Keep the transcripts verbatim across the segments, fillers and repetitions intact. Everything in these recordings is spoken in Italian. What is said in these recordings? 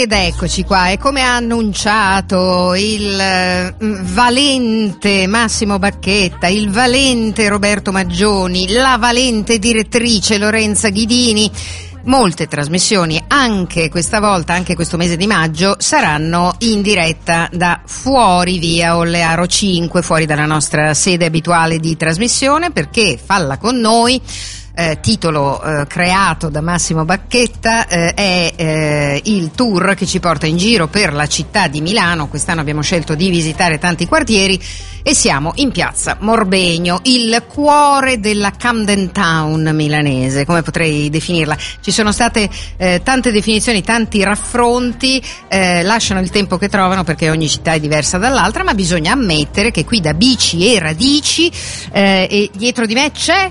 Ed eccoci qua, e come ha annunciato il eh, valente Massimo Bacchetta, il valente Roberto Maggioni, la valente direttrice Lorenza Ghidini, molte trasmissioni anche questa volta, anche questo mese di maggio, saranno in diretta da fuori via Ollearo cinque, fuori dalla nostra sede abituale di trasmissione, perché Falla con noi, Eh, titolo eh, creato da Massimo Bacchetta, eh, è eh, il tour che ci porta in giro per la città di Milano. Quest'anno abbiamo scelto di visitare tanti quartieri e siamo in piazza Morbegno, il cuore della Camden Town milanese, come potrei definirla. Ci sono state eh, tante definizioni, tanti raffronti, eh, lasciano il tempo che trovano, perché ogni città è diversa dall'altra, ma bisogna ammettere che qui da bici e radici eh, e dietro di me c'è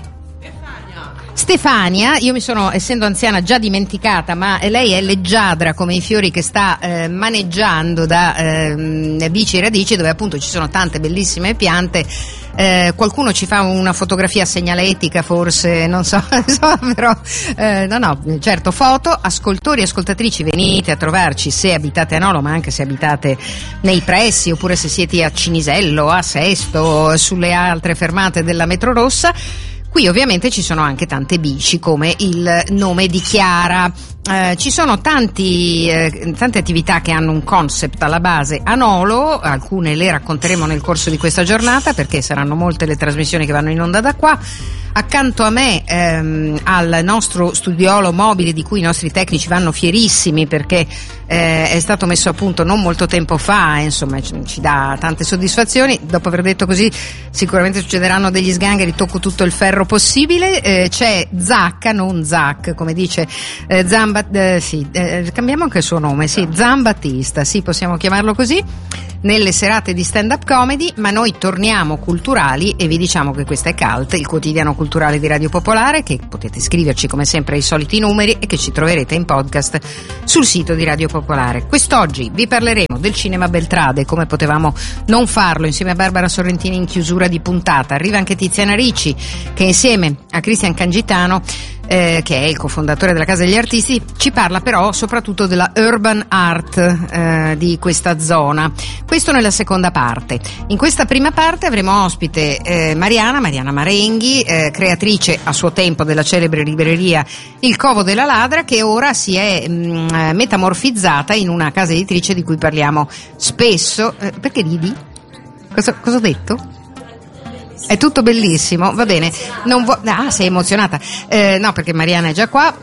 Stefania. Io mi sono, essendo anziana, già dimenticata, ma lei è leggiadra come i fiori che sta eh, maneggiando da eh, bici e radici, dove appunto ci sono tante bellissime piante. Eh, qualcuno ci fa una fotografia segnaletica, forse, non so, insomma, però eh, no no certo, foto. Ascoltatori e ascoltatrici, venite a trovarci se abitate a Nolo, ma anche se abitate nei pressi, oppure se siete a Cinisello, a Sesto, sulle altre fermate della metro rossa. Qui ovviamente ci sono anche tante bici, come il nome di Chiara. Eh, ci sono tanti, eh, tante attività che hanno un concept alla base a Nolo, alcune le racconteremo nel corso di questa giornata, perché saranno molte le trasmissioni che vanno in onda da qua. Accanto a me, ehm, al nostro studiolo mobile, di cui i nostri tecnici vanno fierissimi, perché eh, è stato messo a punto non molto tempo fa, e, insomma ci, ci dà tante soddisfazioni. Dopo aver detto così sicuramente succederanno degli sgangheri, tocco tutto il ferro possibile. Eh, c'è Zacca, non Zac, come dice eh, Zamba, eh, sì, eh, cambiamo anche il suo nome, sì, Zambattista, sì, possiamo chiamarlo così, nelle serate di stand-up comedy. Ma noi torniamo culturali e vi diciamo che questo è Cult, il quotidiano culturale di Radio Popolare, che potete scriverci come sempre ai soliti numeri e che ci troverete in podcast sul sito di Radio Popolare. Quest'oggi vi parleremo del cinema Beltrade, come potevamo non farlo insieme a Barbara Sorrentini in chiusura di puntata. Arriva anche Tiziana Ricci, che insieme a Cristian Cangitano, Eh, che è il cofondatore della Casa degli Artisti, ci parla però soprattutto della urban art eh, di questa zona. Questo nella seconda parte. In questa prima parte avremo ospite eh, Mariana, Mariana Marenghi, eh, creatrice a suo tempo della celebre libreria Il Covo della Ladra, che ora si è mh, metamorfizzata in una casa editrice di cui parliamo spesso. Eh, perché ridi? Cosa, cosa ho detto? È tutto bellissimo, va bene. Non vo- ah, sei emozionata? Eh, no, perché Mariana è già qua.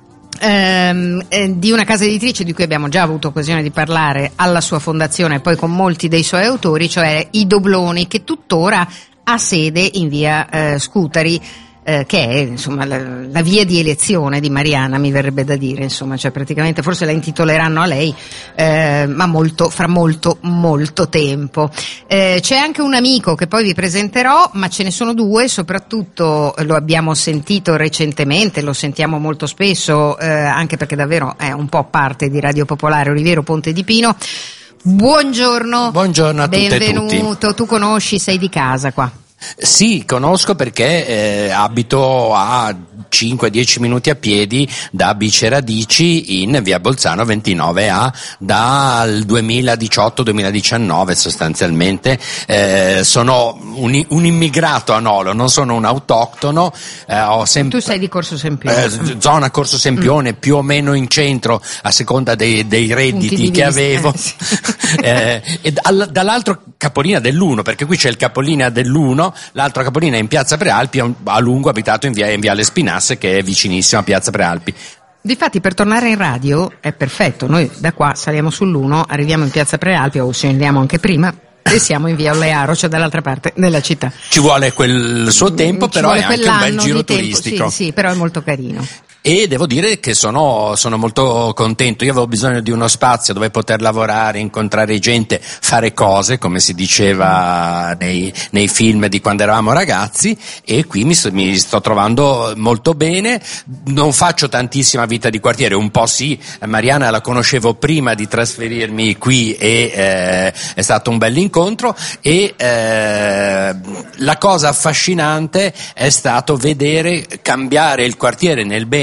Ehm, eh, di una casa editrice di cui abbiamo già avuto occasione di parlare alla sua fondazione e poi con molti dei suoi autori, cioè i Dobloni, che tuttora ha sede in via eh, Scutari, eh, che è insomma la, la via di elezione di Mariana, mi verrebbe da dire, insomma, cioè praticamente forse la intitoleranno a lei, eh, ma molto, fra molto molto tempo. Eh, c'è anche un amico che poi vi presenterò, ma ce ne sono due, soprattutto lo abbiamo sentito recentemente, lo sentiamo molto spesso, eh, anche perché davvero è un po' parte di Radio Popolare, Oliviero Ponte di Pino. Buongiorno. Buongiorno a tutte e tutti. Benvenuto, tu conosci, sei di casa qua? Sì, conosco perché eh, abito a cinque dieci minuti a piedi da Bici e Radici in via Bolzano ventinove A dal duemiladiciotto duemiladiciannove sostanzialmente. Eh, sono un, un immigrato a Nolo, non sono un autoctono. Eh, ho sempre, tu sei di Corso Sempione. Eh, zona Corso Sempione, mm. più o meno in centro, a seconda dei, dei redditi che avevo. eh, e dal, dall'altro capolinea dell'Uno, perché qui c'è il capolinea dell'Uno, l'altro capolinea in Piazza Prealpi, a lungo abitato in via, in via Le Spinasse, che è vicinissimo a Piazza Prealpi. Difatti, per tornare in radio è perfetto, noi da qua saliamo sull'Uno, arriviamo in Piazza Prealpi, o scendiamo anche prima e siamo in via Ollearo, cioè dall'altra parte della città. Ci vuole quel suo tempo, Ci però è anche un bel giro tempo, turistico. sì, sì, però è molto carino. E devo dire che sono, sono molto contento. Io avevo bisogno di uno spazio dove poter lavorare, incontrare gente, fare cose, come si diceva nei, nei film di quando eravamo ragazzi, e qui mi, mi sto trovando molto bene. Non faccio tantissima vita di quartiere, un po' sì. Mariana la conoscevo prima di trasferirmi qui e eh, è stato un bell'incontro, e eh, la cosa affascinante è stato vedere cambiare il quartiere nel bene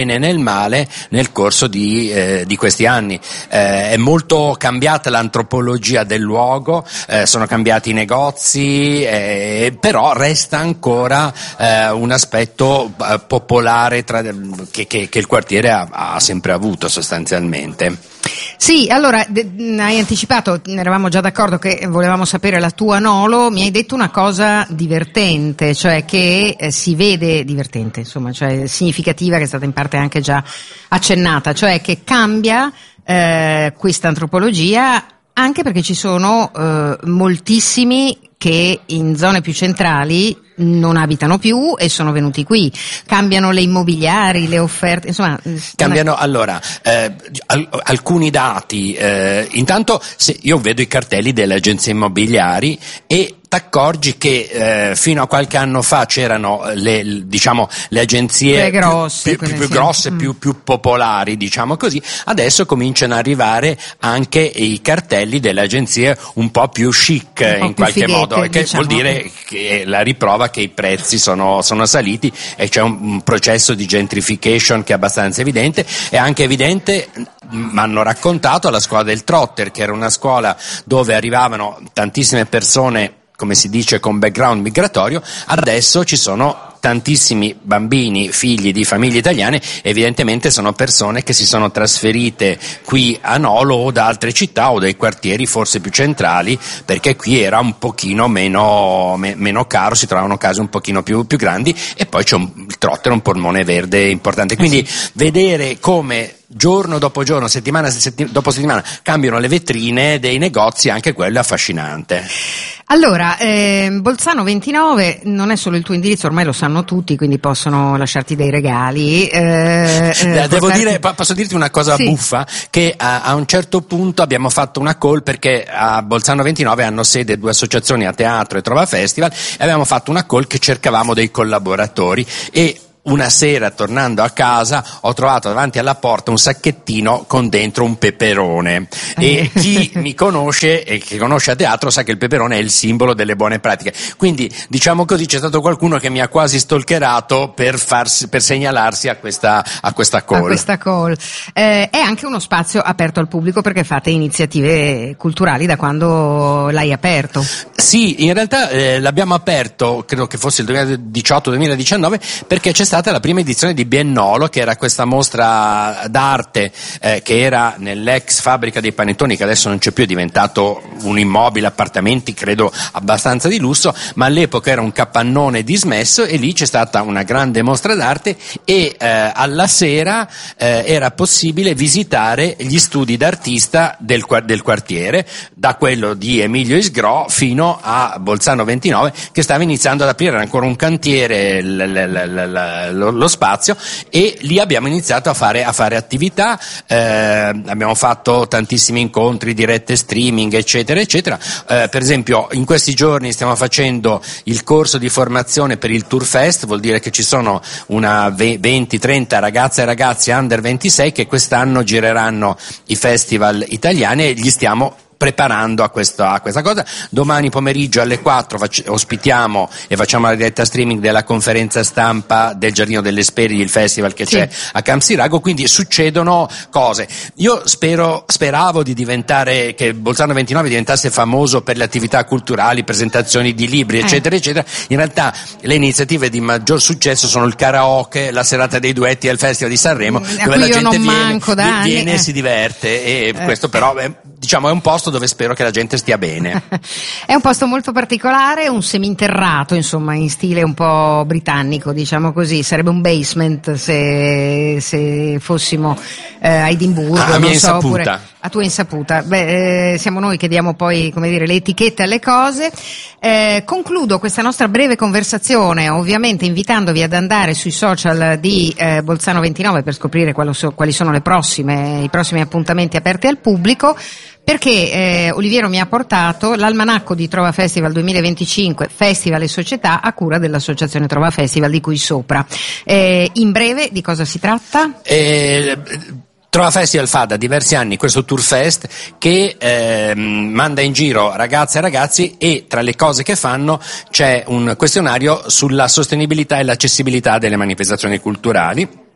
bene e nel male nel corso di, eh, di questi anni. Eh, è molto cambiata l'antropologia del luogo, eh, sono cambiati i negozi, eh, però resta ancora eh, un aspetto eh, popolare tra, che, che, che il quartiere ha, ha sempre avuto sostanzialmente. Sì, allora de- hai anticipato, eravamo già d'accordo che volevamo sapere la tua Nolo, mi hai detto una cosa divertente, cioè che eh, si vede divertente, insomma, cioè significativa, che è stata in parte anche già accennata, cioè che cambia eh, questa antropologia anche perché ci sono eh, moltissimi che in zone più centrali non abitano più e sono venuti qui. Cambiano le immobiliari, le offerte, insomma. Cambiano, allora, eh, al, alcuni dati, eh, intanto se io vedo i cartelli delle agenzie immobiliari e t'accorgi che eh, fino a qualche anno fa c'erano le, diciamo, le agenzie le grosse, più, più, più, più grosse, mm. più, più popolari, diciamo così. Adesso cominciano ad arrivare anche i cartelli delle agenzie un po' più chic, in qualche fighette, modo, che diciamo. vuol dire che la riprova che i prezzi sono, sono saliti e c'è un, un processo di gentrification che è abbastanza evidente. È anche evidente, mi hanno raccontato, alla scuola del Trotter, che era una scuola dove arrivavano tantissime persone, come si dice, con background migratorio. Adesso ci sono tantissimi bambini, figli di famiglie italiane, evidentemente sono persone che si sono trasferite qui a Nolo o da altre città o dai quartieri forse più centrali, perché qui era un pochino meno, me, meno caro, si trovavano case un pochino più, più grandi, e poi c'è un, il Trotter, un polmone verde importante. Quindi vedere come giorno dopo giorno, settimana setti- dopo settimana cambiano le vetrine dei negozi, anche quello è affascinante. Allora, eh, Bolzano ventinove non è solo il tuo indirizzo, ormai lo sanno tutti, quindi possono lasciarti dei regali. Eh, eh, Devo portarti... dire, posso dirti una cosa sì. buffa, che a, a un certo punto abbiamo fatto una call, perché a Bolzano ventinove hanno sede due associazioni, A Teatro e Trova Festival, e abbiamo fatto una call che cercavamo dei collaboratori, e una sera, tornando a casa, ho trovato davanti alla porta un sacchettino con dentro un peperone, e chi mi conosce e chi conosce A Teatro sa che il peperone è il simbolo delle buone pratiche. Quindi, diciamo così, c'è stato qualcuno che mi ha quasi stalkerato per farsi, per segnalarsi a questa, a questa call. A questa call. Eh, è anche uno spazio aperto al pubblico, perché fate iniziative culturali da quando l'hai aperto. Sì, in realtà eh, l'abbiamo aperto, credo che fosse il duemiladiciotto duemiladiciannove, perché c'è stata la prima edizione di Biennolo, che era questa mostra d'arte eh, che era nell'ex fabbrica dei panettoni, che adesso non c'è più, è diventato un immobile, appartamenti credo abbastanza di lusso, ma all'epoca era un capannone dismesso, e lì c'è stata una grande mostra d'arte, e eh, alla sera eh, era possibile visitare gli studi d'artista del, del quartiere, da quello di Emilio Isgro fino a Bolzano ventinove, che stava iniziando ad aprire, era ancora un cantiere l, l, l, l, Lo, lo spazio, e lì abbiamo iniziato a fare, a fare attività, eh, abbiamo fatto tantissimi incontri, dirette streaming, eccetera eccetera. Eh, per esempio in questi giorni stiamo facendo il corso di formazione per il Tour Fest, vuol dire che ci sono una venti trenta ragazze e ragazzi under ventisei che quest'anno gireranno i festival italiani, e gli stiamo preparando a questa, a questa cosa. Domani pomeriggio alle quattro fac- ospitiamo e facciamo la diretta streaming della conferenza stampa del Giardino delle Hesperidi, il festival che sì. c'è a Camp Sirago, quindi succedono cose. Io spero, speravo di diventare, che Bolzano ventinove diventasse famoso per le attività culturali, presentazioni di libri, eccetera, eh. eccetera. In realtà le iniziative di maggior successo sono il karaoke, la serata dei duetti e il festival di Sanremo, mm, dove la gente viene, viene, viene e eh. si diverte, e eh. questo però è, diciamo, è un posto dove spero che la gente stia bene. È un posto molto particolare, un seminterrato, insomma, in stile un po' britannico, diciamo così. Sarebbe un basement se, se fossimo eh, a Edimburgo, a non mia so, insaputa. oppure a tua insaputa. Beh, eh, siamo noi che diamo poi, come dire, le etichette alle cose. Eh, concludo questa nostra breve conversazione, ovviamente invitandovi ad andare sui social di eh, Bolzano ventinove per scoprire quali, so, quali sono le prossime, i prossimi appuntamenti aperti al pubblico, perché eh, Oliviero mi ha portato l'almanacco di Trova Festival duemilaventicinque, Festival e Società, a cura dell'associazione Trova Festival, di cui sopra. Eh, in breve, di cosa si tratta? Eh, Trova Festival fa da diversi anni questo Tour Fest che eh, manda in giro ragazze e ragazzi, e tra le cose che fanno c'è un questionario sulla sostenibilità e l'accessibilità delle manifestazioni culturali.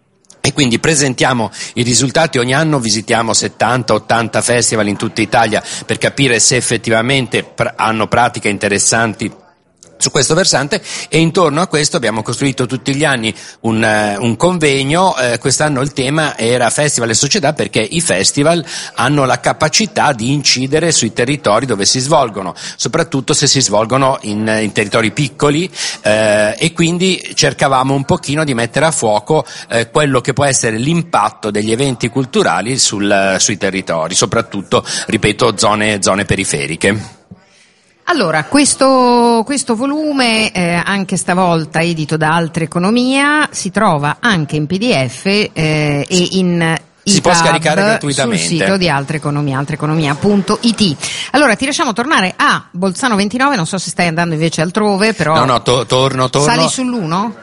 E quindi presentiamo i risultati, ogni anno visitiamo settanta ottanta festival in tutta Italia per capire se effettivamente pr- hanno pratiche interessanti su questo versante, e intorno a questo abbiamo costruito tutti gli anni un, uh, un convegno. Eh, quest'anno il tema era Festival e Società, perché i festival hanno la capacità di incidere sui territori dove si svolgono, soprattutto se si svolgono in, in territori piccoli, eh, e quindi cercavamo un pochino di mettere a fuoco eh, quello che può essere l'impatto degli eventi culturali sul, sui territori, soprattutto, ripeto, zone, zone periferiche. Allora, questo, questo volume, eh, anche stavolta edito da Altre Economia, si trova anche in P D F eh, e in si può scaricare gratuitamente sul sito di Altre Economia, altreeconomia punto it. Allora ti lasciamo tornare a Bolzano ventinove, non so se stai andando invece altrove, però no no to- torno torno sali sull'uno?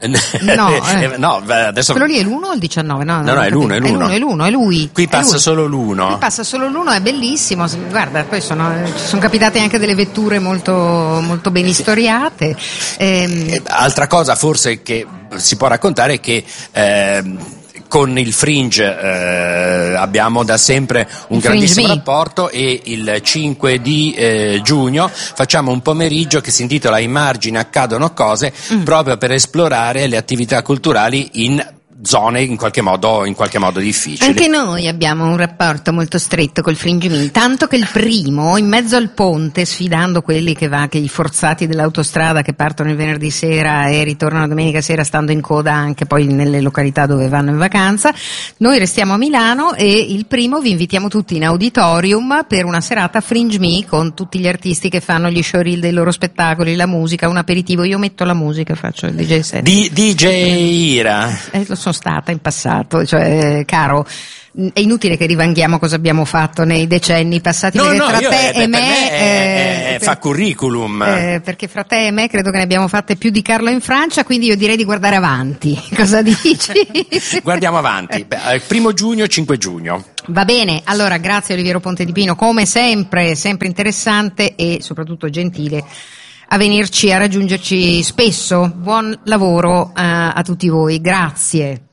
No, eh. no, adesso quello lì è l'uno o il diciannove? No, no, no, è l'uno, è l'uno, è l'uno, è lui. Qui passa lui. solo l'uno. Qui passa solo l'uno, è bellissimo. Guarda, poi sono, ci sono capitate anche delle vetture molto, molto ben istoriate. Ehm. Altra cosa forse che si può raccontare è che ehm, con il Fringe eh, abbiamo da sempre un grandissimo rapporto, e il cinque di eh, giugno facciamo un pomeriggio che si intitola I margini accadono cose, mm. proprio per esplorare le attività culturali in zone in qualche modo in qualche modo difficili. Anche noi abbiamo un rapporto molto stretto col Fringe Me, tanto che il primo, in mezzo al ponte, sfidando quelli che va che i forzati dell'autostrada che partono il venerdì sera e ritornano domenica sera, stando in coda anche poi nelle località dove vanno in vacanza, noi restiamo a Milano e il primo vi invitiamo tutti in auditorium per una serata Fringe Me con tutti gli artisti che fanno gli showreel dei loro spettacoli, la musica, un aperitivo. Io metto la musica, faccio il D J set. D- D J Ira. Eh, lo sono stata in passato, cioè caro, è inutile che rivanghiamo cosa abbiamo fatto nei decenni passati, no, perché no, fra io, te eh, e me, me eh, eh, per, fa curriculum eh, perché fra te e me credo che ne abbiamo fatte più di Carlo in Francia, quindi io direi di guardare avanti. Cosa dici? Guardiamo avanti. Beh, primo giugno, cinque giugno. Va bene, allora grazie Oliviero Ponte di Pino, come sempre, sempre interessante e soprattutto gentile a venirci a raggiungerci spesso. Buon lavoro uh, a tutti voi, grazie.